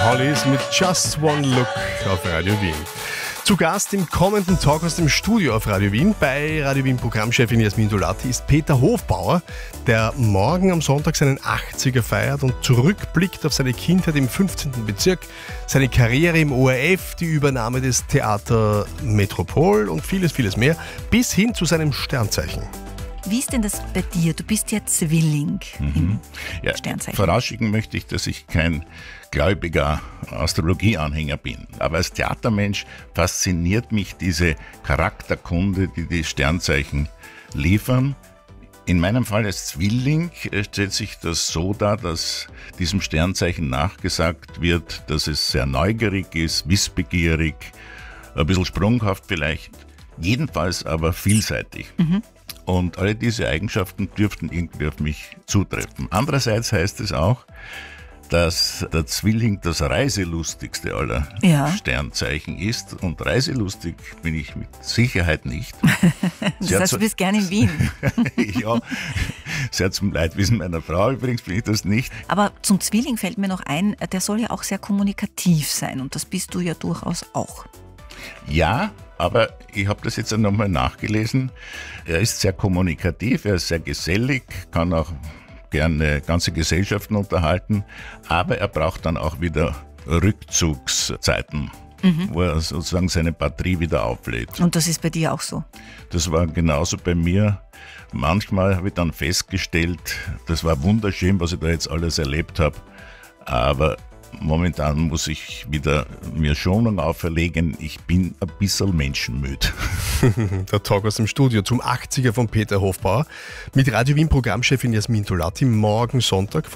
Hollies mit Just One Look auf Radio Wien. Zu Gast im kommenden Talk aus dem Studio auf Radio Wien bei Radio Wien Programmchefin Jasmin Dolati ist Peter Hofbauer, der morgen am Sonntag seinen 80er feiert und zurückblickt auf seine Kindheit im 15. Bezirk, seine Karriere im ORF, die Übernahme des Theater Metropol und vieles, vieles mehr, bis hin zu seinem Sternzeichen. Wie ist denn das bei dir? Du bist ja Zwilling im Sternzeichen. Vorausschicken möchte ich, dass ich kein gläubiger Astrologie-Anhänger bin. Aber als Theatermensch fasziniert mich diese Charakterkunde, die die Sternzeichen liefern. In meinem Fall als Zwilling stellt sich das so dar, dass diesem Sternzeichen nachgesagt wird, dass es sehr neugierig ist, wissbegierig, ein bisschen sprunghaft vielleicht, jedenfalls aber vielseitig. Und alle diese Eigenschaften dürften irgendwie auf mich zutreffen. Andererseits heißt es auch, dass der Zwilling das reiselustigste aller Sternzeichen ist. Und reiselustig bin ich mit Sicherheit nicht. Das heißt, du bist gerne in Wien. Ja, sehr zum Leidwesen meiner Frau übrigens bin ich das nicht. Aber zum Zwilling fällt mir noch ein, der soll ja auch sehr kommunikativ sein. Und das bist du ja durchaus auch. Ja, aber ich habe das jetzt nochmal nachgelesen. Er ist sehr kommunikativ, er ist sehr gesellig, kann auch gerne ganze Gesellschaften unterhalten, aber er braucht dann auch wieder Rückzugszeiten, wo er sozusagen seine Batterie wieder auflädt. Und das ist bei dir auch so? Das war genauso bei mir. Manchmal habe ich dann festgestellt, das war wunderschön, was ich da jetzt alles erlebt habe, aber momentan muss ich wieder mir Schonung auferlegen. Ich bin ein bisschen menschenmüde. Der Talk aus dem Studio zum 80er von Peter Hofbauer mit Radio Wien Programmchefin Jasmin Dolati morgen Sonntag.